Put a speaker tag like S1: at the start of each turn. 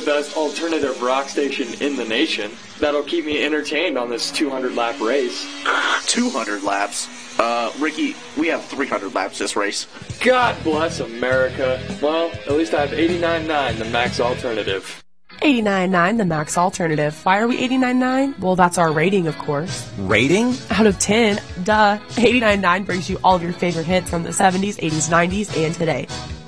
S1: the best alternative rock station in the nation. That'll keep me entertained on this 200-lap race.
S2: 200 laps? Ricky, we have 300 laps this race.
S1: God bless America. Well, at least I have 89.9, the max alternative.
S3: 89.9, the max alternative. Why are we 89.9? Well, that's our rating, of course.
S4: Rating?
S3: Out of 10, duh. 89.9 brings you all of your favorite hits from the 70s, 80s, 90s, and today.